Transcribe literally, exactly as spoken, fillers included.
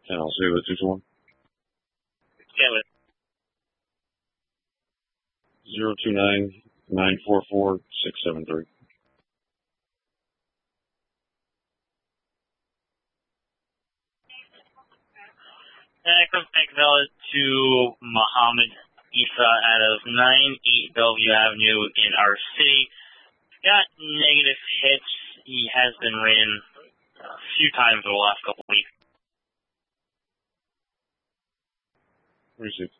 And I'll see what two one. Taylor. Zero two nine nine four four six seven three. Next, thank valid to Muhammad Isa out of nine eight Bellevue Avenue in our city. Got negative hits. He has been ridden a few times over the last couple of weeks. Received.